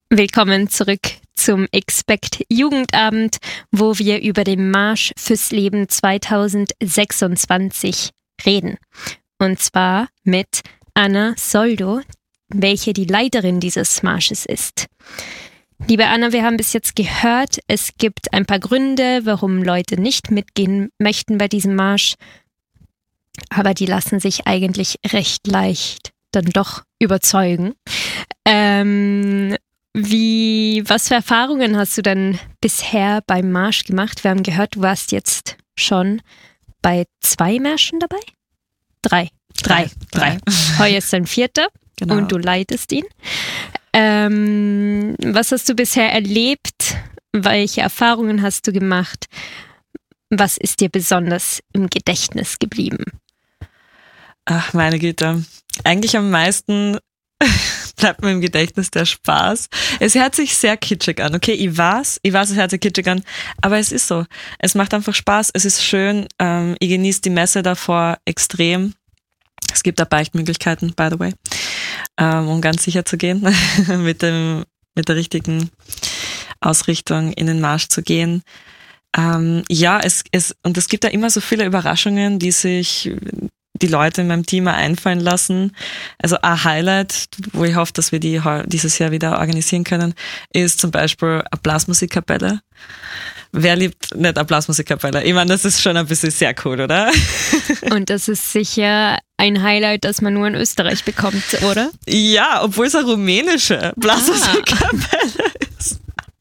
Willkommen zurück zum Expect Jugendabend, wo wir über den Marsch fürs Leben 2026 reden. Und zwar mit Anna Soldo, welche die Leiterin dieses Marsches ist. Liebe Anna, wir haben bis jetzt gehört, es gibt ein paar Gründe, warum Leute nicht mitgehen möchten bei diesem Marsch, aber die lassen sich eigentlich recht leicht dann doch überzeugen. Was für Erfahrungen hast du denn bisher beim Marsch gemacht? Wir haben gehört, du warst jetzt schon bei 2 Märschen dabei? 3. Heuer ist dein 4. Genau. Und du leitest ihn. Was hast du bisher erlebt? Welche Erfahrungen hast du gemacht? Was ist dir besonders im Gedächtnis geblieben? Ach, meine Güte. Eigentlich am meisten bleibt mir im Gedächtnis der Spaß. Es hört sich sehr kitschig an. Okay, ich weiß, es hört sich kitschig an, aber es ist so. Es macht einfach Spaß, es ist schön. Ich genieße die Messe davor extrem. Es gibt da Beichtmöglichkeiten, by the way, um ganz sicher zu gehen, mit der richtigen Ausrichtung in den Marsch zu gehen. Es gibt da immer so viele Überraschungen, die sich die Leute in meinem Team einfallen lassen. Also ein Highlight, wo ich hoffe, dass wir die dieses Jahr wieder organisieren können, ist zum Beispiel eine Blasmusikkapelle. Wer liebt nicht eine Blasmusikkapelle? Ich meine, das ist schon ein bisschen sehr cool, oder? Und das ist sicher ein Highlight, das man nur in Österreich bekommt, oder? Ja, obwohl es eine rumänische Blasmusikkapelle ist.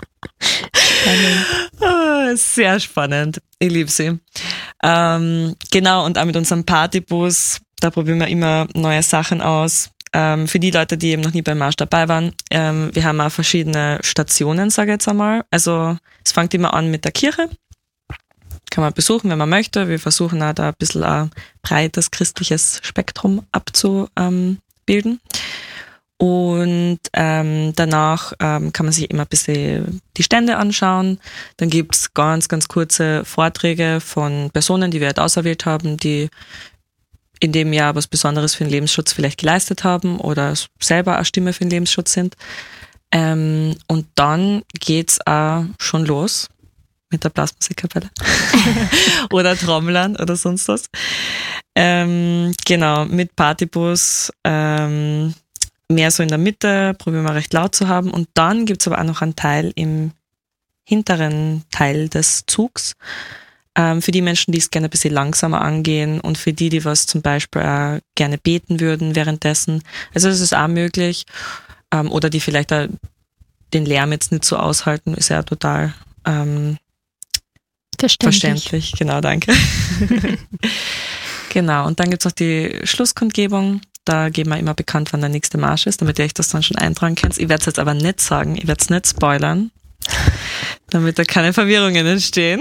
Sehr spannend. Ich liebe sie. Genau, und auch mit unserem Partybus, da probieren wir immer neue Sachen aus. Für die Leute, die eben noch nie beim Marsch dabei waren, wir haben auch verschiedene Stationen, sage ich jetzt einmal. Also es fängt immer an mit der Kirche. Kann man besuchen, wenn man möchte. Wir versuchen auch da ein bisschen ein breites christliches Spektrum abzubilden. Und danach kann man sich immer ein bisschen die Stände anschauen. Dann gibt's ganz, ganz kurze Vorträge von Personen, die wir halt auserwählt haben, die in dem Jahr was Besonderes für den Lebensschutz vielleicht geleistet haben oder selber eine Stimme für den Lebensschutz sind. Und dann geht's auch schon los mit der Blasmusikkapelle oder Trommlern oder sonst was. Genau, mit Partybus, mehr so in der Mitte, probieren wir recht laut zu haben. Und dann gibt's aber auch noch einen Teil im hinteren Teil des Zugs, für die Menschen, die es gerne ein bisschen langsamer angehen und für die was zum Beispiel auch gerne beten würden währenddessen. Also das ist auch möglich. Oder die vielleicht auch den Lärm jetzt nicht so aushalten, ist ja total verständlich. Genau, danke. Genau, und dann gibt's noch die Schlusskundgebung. Da geben wir immer bekannt, wann der nächste Marsch ist, damit ihr euch das dann schon eintragen könnt. Ich werde es jetzt aber nicht sagen, ich werde es nicht spoilern, damit da keine Verwirrungen entstehen.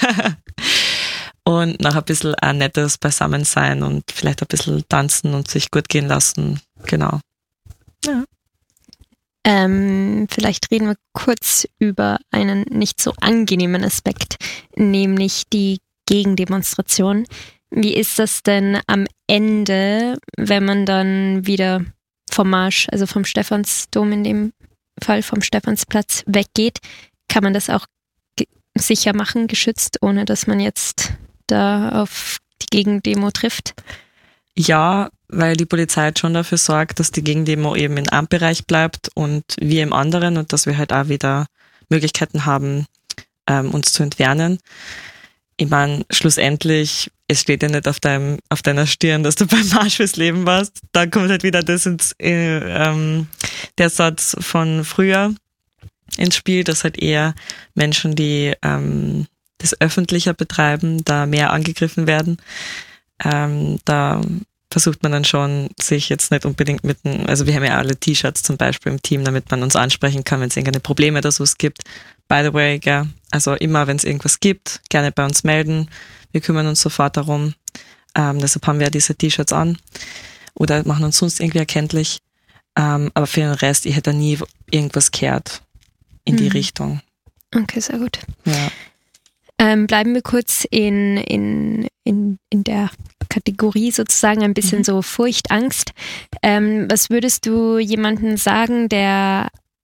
Und noch ein bisschen ein nettes Beisammensein und vielleicht ein bisschen tanzen und sich gut gehen lassen. Genau. Ja. Vielleicht reden wir kurz über einen nicht so angenehmen Aspekt, nämlich die Gegendemonstration. Wie ist das denn am Ende, wenn man dann wieder vom Marsch, also vom Stephansdom in dem Fall, vom Stephansplatz weggeht? Kann man das auch sicher machen, geschützt, ohne dass man jetzt da auf die Gegendemo trifft? Ja, weil die Polizei halt schon dafür sorgt, dass die Gegendemo eben in einem Bereich bleibt und wir im anderen und dass wir halt auch wieder Möglichkeiten haben, uns zu entfernen. Ich meine, schlussendlich, es steht ja nicht auf deiner Stirn, dass du beim Marsch fürs Leben warst. Da kommt halt wieder das der Satz von früher ins Spiel, dass halt eher Menschen, die das öffentlicher betreiben, da mehr angegriffen werden. Da versucht man dann schon, sich jetzt nicht unbedingt also wir haben ja alle T-Shirts zum Beispiel im Team, damit man uns ansprechen kann, wenn es irgendeine Probleme oder so gibt. By the way, ja, also immer, wenn es irgendwas gibt, gerne bei uns melden. Wir kümmern uns sofort darum. Deshalb haben wir ja diese T-Shirts an oder machen uns sonst irgendwie erkenntlich. Aber für den Rest, ich hätte nie irgendwas gehört in die Richtung. Okay, sehr gut. Ja. Bleiben wir kurz in der Kategorie sozusagen ein bisschen so Furcht, Angst. Was würdest du jemandem sagen, der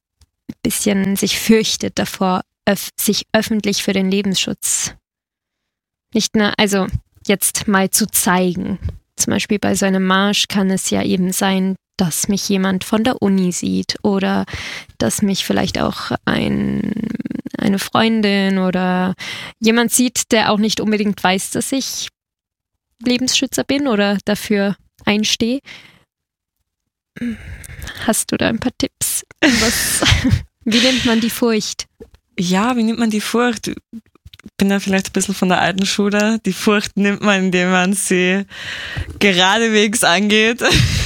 bisschen sich fürchtet davor, sich öffentlich für den Lebensschutz nicht nur, also jetzt mal zu zeigen. Zum Beispiel bei so einem Marsch kann es ja eben sein, dass mich jemand von der Uni sieht oder dass mich vielleicht auch eine Freundin oder jemand sieht, der auch nicht unbedingt weiß, dass ich Lebensschützer bin oder dafür einstehe. Hast du da ein paar Tipps? Wie nimmt man die Furcht? Ja, wie nimmt man die Furcht? Ich bin da vielleicht ein bisschen von der alten Schule. Die Furcht nimmt man, indem man sie geradewegs angeht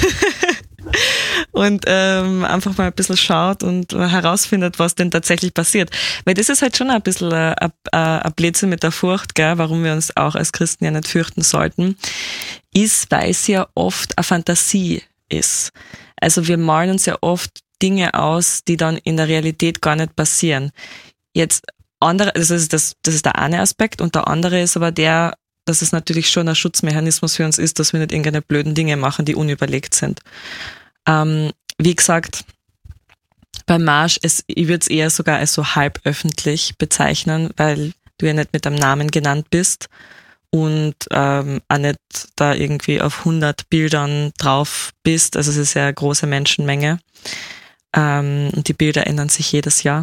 und einfach mal ein bisschen schaut und herausfindet, was denn tatsächlich passiert. Weil das ist halt schon ein bisschen ein Blödsinn mit der Furcht, gell? Warum wir uns auch als Christen ja nicht fürchten sollten, ist, weil es ja oft eine Fantasie ist. Also wir malen uns ja oft Dinge aus, die dann in der Realität gar nicht passieren. Jetzt das ist der eine Aspekt, und der andere ist aber der, dass es natürlich schon ein Schutzmechanismus für uns ist, dass wir nicht irgendeine blöden Dinge machen, die unüberlegt sind. Wie gesagt, beim Marsch, ich würde es eher sogar als so halb öffentlich bezeichnen, weil du ja nicht mit deinem Namen genannt bist und auch nicht da irgendwie auf 100 Bildern drauf bist. Also es ist ja eine große Menschenmenge und die Bilder ändern sich jedes Jahr.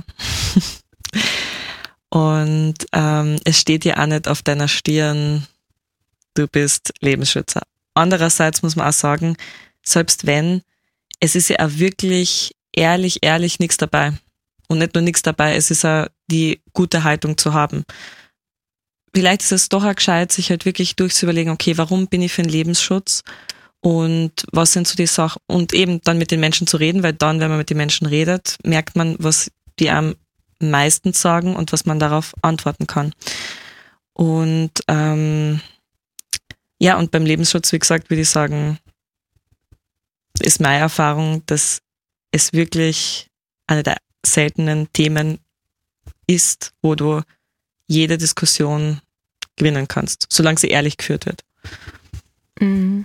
Und es steht ja auch nicht auf deiner Stirn, du bist Lebensschützer. Andererseits muss man auch sagen, selbst wenn, es ist ja auch wirklich ehrlich nichts dabei. Und nicht nur nichts dabei, es ist auch die gute Haltung zu haben. Vielleicht ist es doch auch gescheit, sich halt wirklich durchzuüberlegen, okay, warum bin ich für den Lebensschutz? Und was sind so die Sachen? Und eben dann mit den Menschen zu reden, weil dann, wenn man mit den Menschen redet, merkt man, was die am meisten sagen und was man darauf antworten kann. Und ja, und beim Lebensschutz, wie gesagt, würde ich sagen, ist meine Erfahrung, dass es wirklich eine der seltenen Themen ist, wo du jede Diskussion gewinnen kannst, solange sie ehrlich geführt wird. Mhm.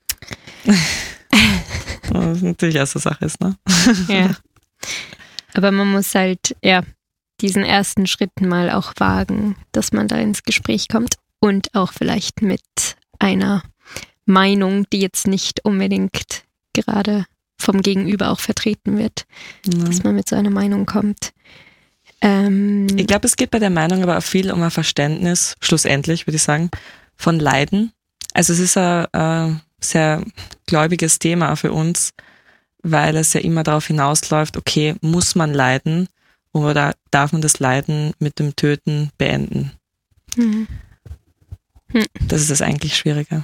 Was natürlich auch so Sache ist, ne? Ja. Aber man muss halt, ja, diesen ersten Schritt mal auch wagen, dass man da ins Gespräch kommt und auch vielleicht mit einer Meinung, die jetzt nicht unbedingt gerade vom Gegenüber auch vertreten wird, dass man mit so einer Meinung kommt. Ich glaube, es geht bei der Meinung aber auch viel um ein Verständnis, schlussendlich würde ich sagen, von Leiden. Also es ist ein sehr gläubiges Thema für uns, weil es ja immer darauf hinausläuft, okay, muss man leiden oder darf man das Leiden mit dem Töten beenden? Mhm. Das ist das eigentlich Schwierige.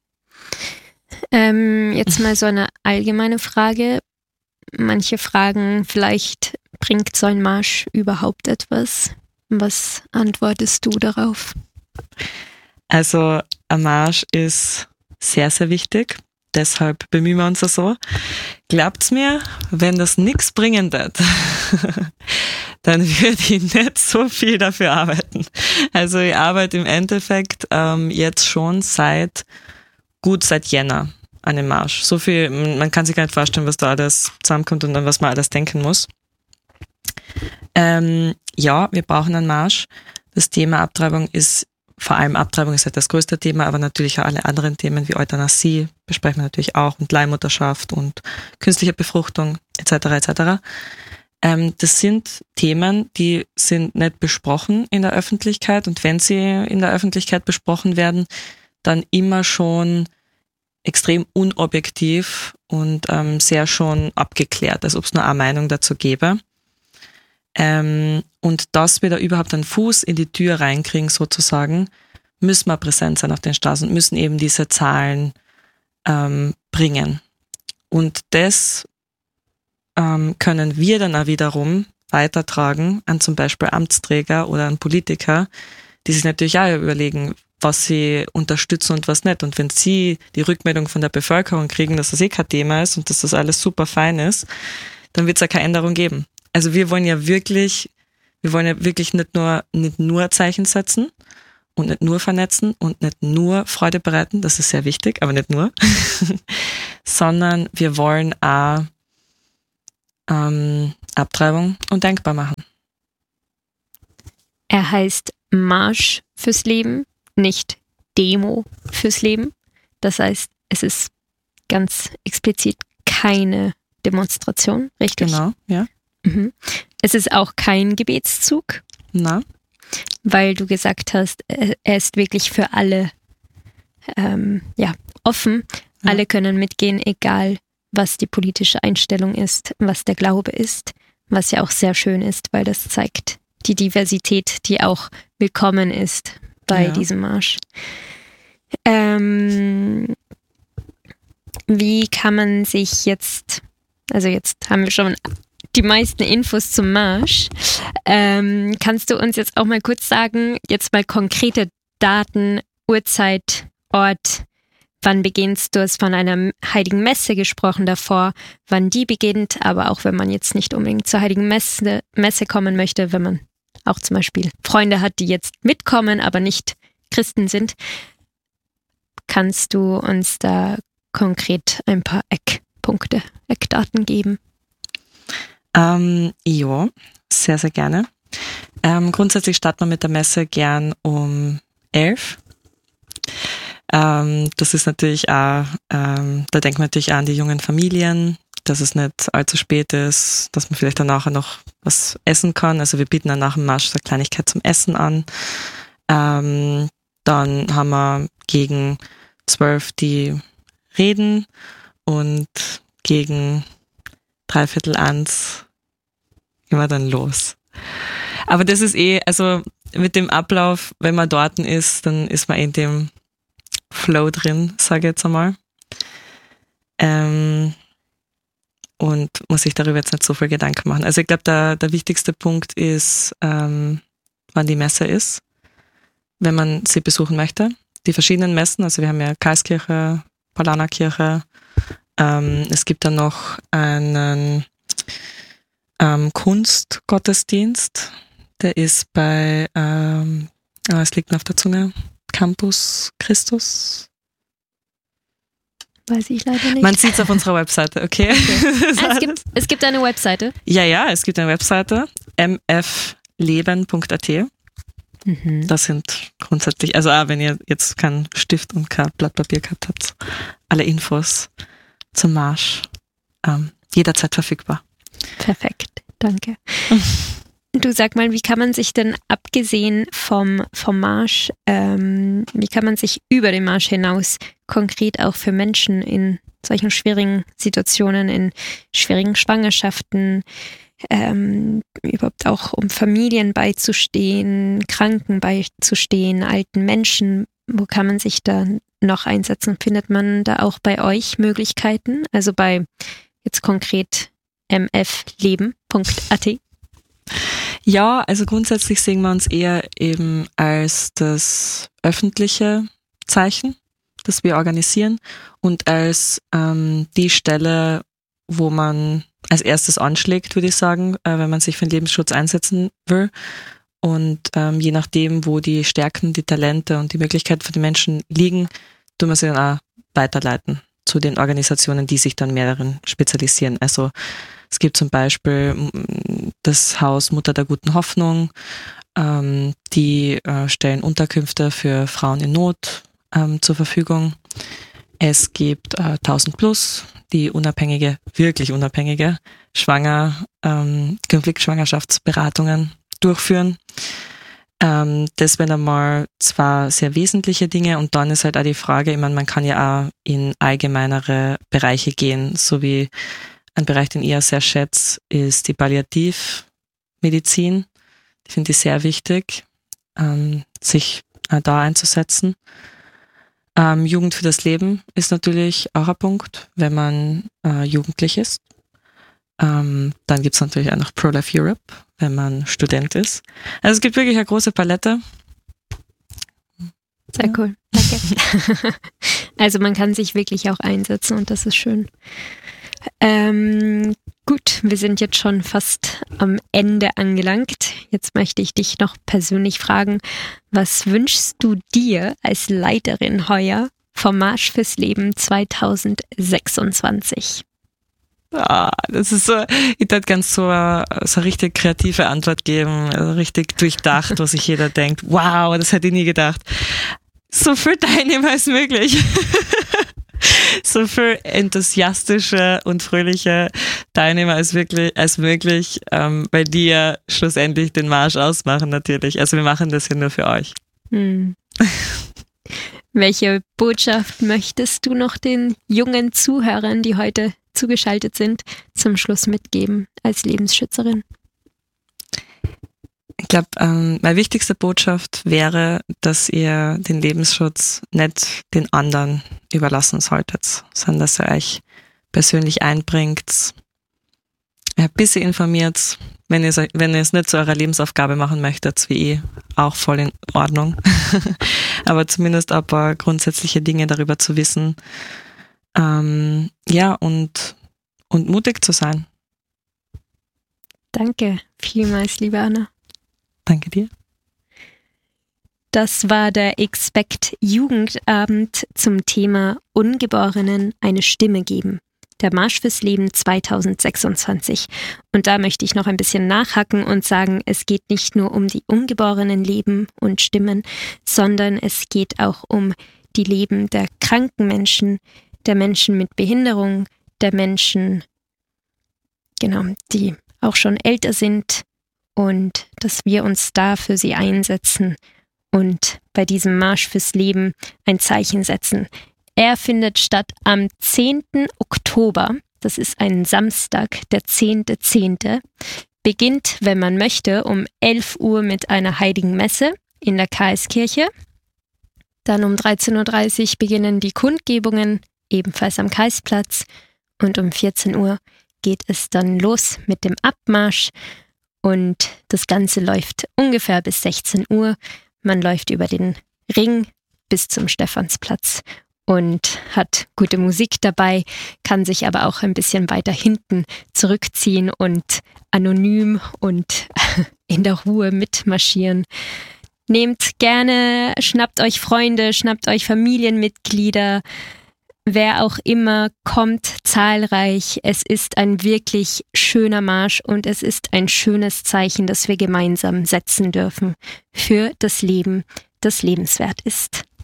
Jetzt mal so eine allgemeine Frage. Manche fragen, vielleicht bringt so ein Marsch überhaupt etwas? Was antwortest du darauf? Also ein Marsch ist sehr, sehr wichtig. Deshalb bemühen wir uns ja so. Glaubt's mir, wenn das nichts bringen wird, dann würde ich nicht so viel dafür arbeiten. Also ich arbeite im Endeffekt jetzt schon seit Jänner an dem Marsch. So viel, man kann sich gar nicht vorstellen, was da alles zusammenkommt und an was man alles denken muss. Ja, wir brauchen einen Marsch. Das Thema Abtreibung ist, vor allem Abtreibung ist halt das größte Thema, aber natürlich auch alle anderen Themen wie Euthanasie besprechen wir natürlich auch und Leihmutterschaft und künstliche Befruchtung etc. etc. Das sind Themen, die sind nicht besprochen in der Öffentlichkeit, und wenn sie in der Öffentlichkeit besprochen werden, dann immer schon extrem unobjektiv und sehr schon abgeklärt, als ob es nur eine Meinung dazu gäbe. Und dass wir da überhaupt einen Fuß in die Tür reinkriegen sozusagen, müssen wir präsent sein auf den Straßen und müssen eben diese Zahlen bringen. Und das können wir dann auch wiederum weitertragen an zum Beispiel Amtsträger oder an Politiker, die sich natürlich auch überlegen, was sie unterstützen und was nicht. Und wenn sie die Rückmeldung von der Bevölkerung kriegen, dass das eh kein Thema ist und dass das alles super fein ist, dann wird es ja keine Änderung geben. Also wir wollen ja wirklich nicht nur Zeichen setzen und nicht nur vernetzen und nicht nur Freude bereiten, das ist sehr wichtig, aber nicht nur, sondern wir wollen auch Abtreibung undenkbar machen. Er heißt Marsch fürs Leben, nicht Demo fürs Leben. Das heißt, es ist ganz explizit keine Demonstration, richtig? Genau, ja. Mhm. Es ist auch kein Gebetszug, Na, weil du gesagt hast, er ist wirklich für alle offen. Ja. Alle können mitgehen, egal was die politische Einstellung ist, was der Glaube ist, was ja auch sehr schön ist, weil das zeigt die Diversität, die auch willkommen ist bei diesem Marsch. Wie kann man sich jetzt haben wir schon die meisten Infos zum Marsch. Kannst du uns jetzt auch mal kurz sagen, jetzt mal konkrete Daten, Uhrzeit, Ort, wann beginnst? Du hast von einer Heiligen Messe gesprochen davor, wann die beginnt, aber auch wenn man jetzt nicht unbedingt zur Heiligen Messe kommen möchte, wenn man auch zum Beispiel Freunde hat, die jetzt mitkommen, aber nicht Christen sind, kannst du uns da konkret ein paar Eckdaten geben? Ja, sehr, sehr gerne. Grundsätzlich starten wir mit der Messe gern um 11. Das ist natürlich auch, da denkt man natürlich auch an die jungen Familien, dass es nicht allzu spät ist, dass man vielleicht dann nachher noch was essen kann. Also wir bieten dann nach dem Marsch so eine Kleinigkeit zum Essen an. Dann haben wir gegen 12 die Reden und gegen 1:15 gehen wir dann los. Aber das ist also mit dem Ablauf, wenn man dort ist, dann ist man in dem Flow drin, sage ich jetzt einmal. Und muss sich darüber jetzt nicht so viel Gedanken machen. Also ich glaube, der wichtigste Punkt ist, wann die Messe ist, wenn man sie besuchen möchte. Die verschiedenen Messen, also wir haben ja Karlskirche, Paulanerkirche, es gibt dann noch einen Kunstgottesdienst, der ist bei, es liegt mir auf der Zunge, Campus Christus. Weiß ich leider nicht. Man sieht es auf unserer Webseite, okay? Es gibt eine Webseite? Ja, es gibt eine Webseite, mfleben.at. Das sind grundsätzlich, also auch wenn ihr jetzt keinen Stift und kein Blatt Papier gehabt habt, alle Infos zum Marsch jederzeit verfügbar. Perfekt, danke. Du, sag mal, wie kann man sich denn abgesehen vom Marsch, wie kann man sich über den Marsch hinaus konkret auch für Menschen in solchen schwierigen Situationen, in schwierigen Schwangerschaften, überhaupt auch um Familien beizustehen, Kranken beizustehen, alten Menschen, wo kann man sich da noch einsetzen? Findet man da auch bei euch Möglichkeiten? Also bei jetzt konkret mfleben.at? Ja, also grundsätzlich sehen wir uns eher eben als das öffentliche Zeichen, das wir organisieren und als die Stelle, wo man als erstes anschlägt, würde ich sagen, wenn man sich für den Lebensschutz einsetzen will. Und je nachdem, wo die Stärken, die Talente und die Möglichkeiten für die Menschen liegen, tun wir sie dann auch weiterleiten zu den Organisationen, die sich dann mehr darin spezialisieren. Also es gibt zum Beispiel das Haus Mutter der guten Hoffnung, die stellen Unterkünfte für Frauen in Not zur Verfügung. Es gibt 1000 Plus, die wirklich unabhängige Konfliktschwangerschaftsberatungen durchführen. Das wären einmal zwei sehr wesentliche Dinge und dann ist halt auch die Frage, ich meine, man kann ja auch in allgemeinere Bereiche gehen, so wie ein Bereich, den ich ja sehr schätze, ist die Palliativmedizin. Ich finde die sehr wichtig, sich da einzusetzen. Jugend für das Leben ist natürlich auch ein Punkt, wenn man jugendlich ist. Dann gibt's natürlich auch noch Pro-Life Europe, wenn man Student ist. Also es gibt wirklich eine große Palette. Sehr cool, danke. Also man kann sich wirklich auch einsetzen und das ist schön. Gut, wir sind jetzt schon fast am Ende angelangt. Jetzt möchte ich dich noch persönlich fragen, was wünschst du dir als Leiterin heuer vom Marsch fürs Leben 2026? Das ist so, ich würde ganz so eine richtig kreative Antwort geben, also richtig durchdacht, was sich jeder denkt. Wow, das hätte ich nie gedacht. So viel Teilnehmer als möglich. So viel enthusiastische und fröhliche Teilnehmer als möglich, weil die ja schlussendlich den Marsch ausmachen natürlich. Also wir machen das ja nur für euch. Welche Botschaft möchtest du noch den jungen Zuhörern, die heute zugeschaltet sind, zum Schluss mitgeben als Lebensschützerin? Ich glaube, meine wichtigste Botschaft wäre, dass ihr den Lebensschutz nicht den anderen überlassen solltet, sondern dass ihr euch persönlich einbringt, ein bisschen informiert. Wenn ihr es nicht zu eurer Lebensaufgabe machen möchtet, wie ich, auch voll in Ordnung. Aber zumindest ein paar grundsätzliche Dinge darüber zu wissen. Ja, und mutig zu sein. Danke vielmals, liebe Anna. Danke dir. Das war der Expect Jugendabend zum Thema Ungeborenen eine Stimme geben. Der Marsch fürs Leben 2026. Und da möchte ich noch ein bisschen nachhaken und sagen, es geht nicht nur um die ungeborenen Leben und Stimmen, sondern es geht auch um die Leben der kranken Menschen, der Menschen mit Behinderung, der Menschen, die auch schon älter sind, und dass wir uns da für sie einsetzen und bei diesem Marsch fürs Leben ein Zeichen setzen. Er findet statt am 10. Oktober, das ist ein Samstag, der 10.10., beginnt, wenn man möchte, um 11 Uhr mit einer Heiligen Messe in der Kaiskirche. Dann um 13.30 Uhr beginnen die Kundgebungen, ebenfalls am Kaisplatz. Und um 14 Uhr geht es dann los mit dem Abmarsch. Und das Ganze läuft ungefähr bis 16 Uhr. Man läuft über den Ring bis zum Stephansplatz und hat gute Musik dabei, kann sich aber auch ein bisschen weiter hinten zurückziehen und anonym und in der Ruhe mitmarschieren. Schnappt euch Freunde, schnappt euch Familienmitglieder, wer auch immer, kommt zahlreich. Es ist ein wirklich schöner Marsch und es ist ein schönes Zeichen, das wir gemeinsam setzen dürfen für das Leben, das lebenswert ist.